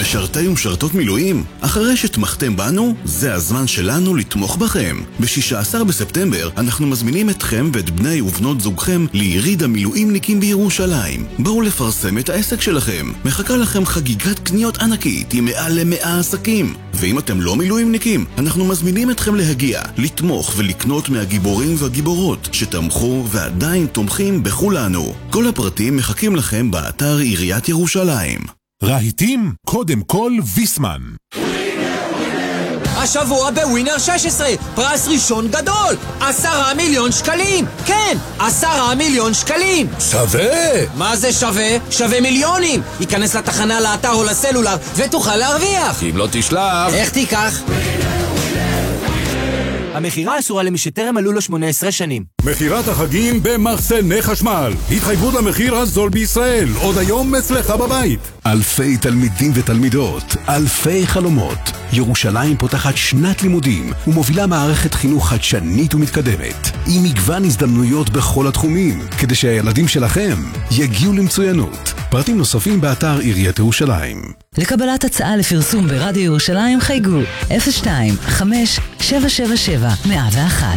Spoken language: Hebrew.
משרתי ומשרתות מילואים? אחרי שתמכתם בנו, זה הזמן שלנו לתמוך בכם. ב-16 בספטמבר אנחנו מזמינים אתכם ואת בני ובנות זוגכם ליריד המילואימניקים בירושלים. בואו לפרסם את העסק שלכם. מחכה לכם חגיגת קניות ענקית עם מעל ל100 עסקים. ואם אתם לא מילואימניקים, אנחנו מזמינים אתכם להגיע, לתמוך ולקנות מהגיבורים והגיבורות שתמכו ועדיין תומכים בכולנו. כל הפרטים מחכים לכם באתר עיריית ירושלים. רהיטים, קודם כל ויסמן. השבוע בווינר 16, פרס ראשון גדול, 10 מיליון שקלים. כן, 10 מיליון שקלים. שווה! מה זה שווה? שווה מיליונים. ייכנס לתחנה, לאתר או לסלולר ותוכל להרוויח. אם לא תשלח... איך תיקח? המחירה אסורה למי שטרם מלאו לו 18 שנים. מחירת החגים במחסני חשמל. התחייבות למחיר הזול בישראל. עוד היום אצלך בבית. אלפי תלמידים ותלמידות, אלפי חלומות. ירושלים פותחת שנת לימודים ומובילה מערכת חינוך חדשנית ומתקדמת, עם מגוון הזדמנויות בכל התחומים, כדי שהילדים שלכם יגיעו למצוינות. פרטים נוספים באתר עיריית ירושלים. לקבלת הצעה לפרסום ברדיו ירושלים חייגו 02-5-777-101.